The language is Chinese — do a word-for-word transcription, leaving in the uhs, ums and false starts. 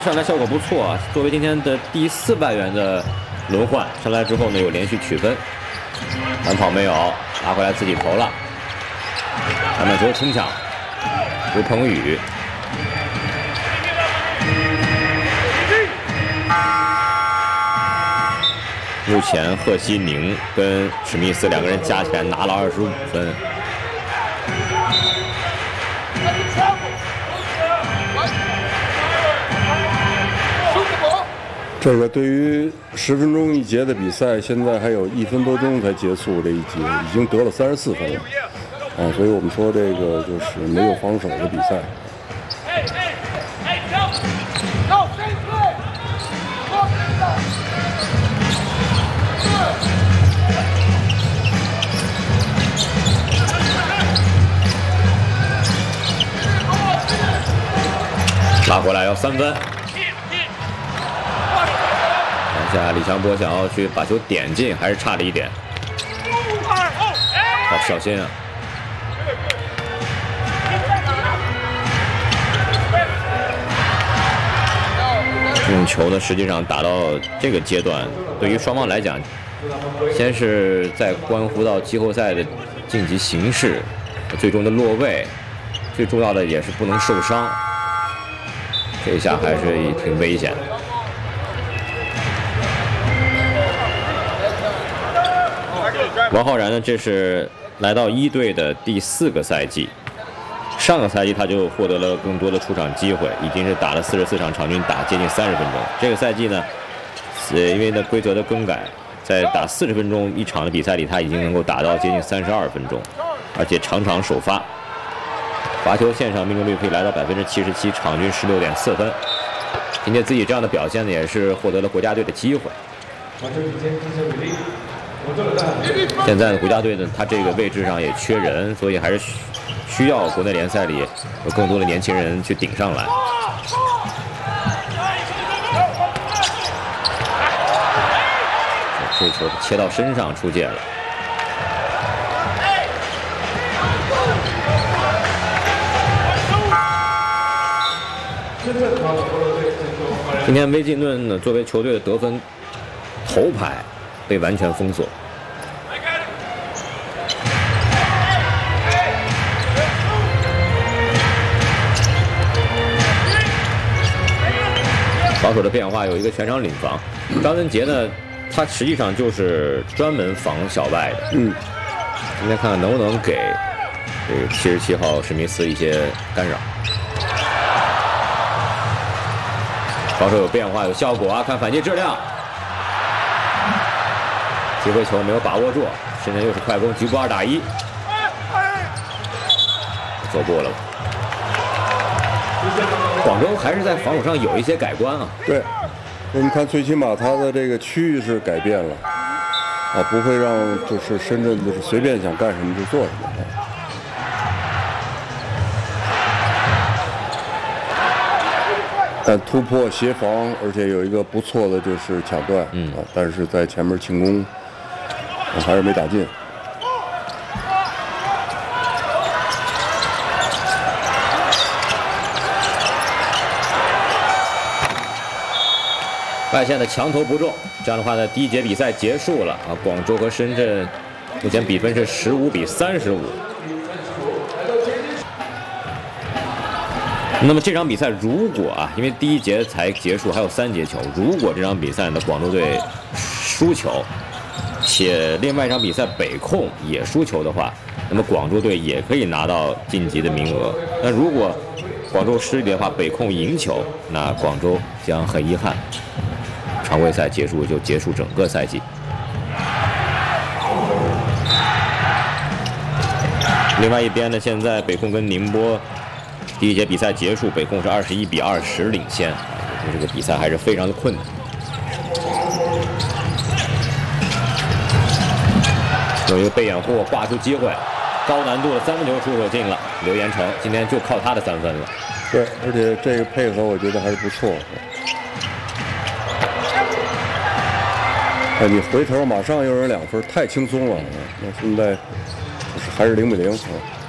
上来效果不错啊，作为今天的第四百元的轮换，上来之后呢有连续取分，反跑没有，拿回来自己投了，篮板球冲抢，吴鹏宇。 目前贺西宁跟史密斯两个人加起来拿了二十五分。 这个对于十分钟一节的比赛，现在还有一分多钟才结束这一节，已经得了三十四分了。啊，所以我们说这个就是没有防守的比赛。 拉回来要三分，看下李强波想要去把球点进，还是差了一点。好，小心啊！这种球呢，实际上打到这个阶段，对于双方来讲，先是在关乎到季后赛的晋级形势，最终的落位，最重要的也是不能受伤。 这一下还是挺危险的。王浩然呢，这是来到一队的第四个赛季，上个赛季他就获得了更多的出场机会，已经是打了四十四场，场均打接近三十分钟。这个赛季呢，呃，因为呢规则的更改，在打四十分钟一场的比赛里，他已经能够打到接近三十二分钟，而且场场首发。 罚球线上命中率可以来到百分之七十七，场均十六点四分。今天自己这样的表现呢，也是获得了国家队的机会。现在国家队呢，他这个位置上也缺人，所以还是需要国内联赛里有更多的年轻人去顶上来。这球切到身上出界了。 今天威金顿呢，作为球队的得分头牌，被完全封锁。防守的变化有一个全场领防，张文杰呢，他实际上就是专门防小外的。嗯，今天看看能不能给这个七十七号史密斯一些干扰。 防守有变化，有效果啊！看反击质量，机会球没有把握住，深圳又是快攻，局部二打一，走过了。广州还是在防守上有一些改观啊。 对，我们看最起码他的这个区域是改变了，啊，不会让就是深圳就是随便想干什么就做什么。 但突破协防，而且有一个不错的就是抢断，嗯啊，但是在前面进攻，还是没打进。 外线的强投不中，这样的话呢，第一节比赛结束了啊，广州和深圳目前比分是十五比三十五。 那么这场比赛如果啊，因为第一节才结束，还有三节球，如果这场比赛呢广州队输球，且另外一场比赛北控也输球的话，那么广州队也可以拿到晋级的名额。那如果广州失利的话，北控赢球，那广州将很遗憾，常规赛结束就结束整个赛季。另外一边呢，现在北控跟宁波。 第一节比赛结束，北控是二十一比二十领先，这个比赛还是非常的困难。有一个被掩护，画出机会，高难度的三分球出手进了。刘延成今天就靠他的三分了。 对，而且这个配合我觉得还是不错。哎，你回头马上又是两分，太轻松了。那现在还是零比零啊。